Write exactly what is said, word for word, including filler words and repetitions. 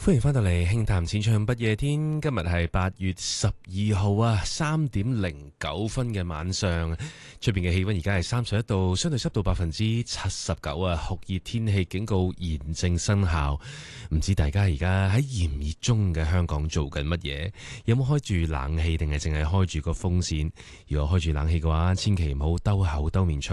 歡迎翻到嚟輕談淺唱不夜天，今日係八月十二號啊，三點零九分嘅晚上，出邊嘅氣溫而家係三十一度，相對濕度百分之七十九啊，酷熱天氣警告現正生效。唔知大家而家喺炎熱中嘅香港做緊乜嘢？有冇開住冷氣定係淨係開住個風扇？如果開住冷氣嘅話，千祈唔好兜口兜面吹。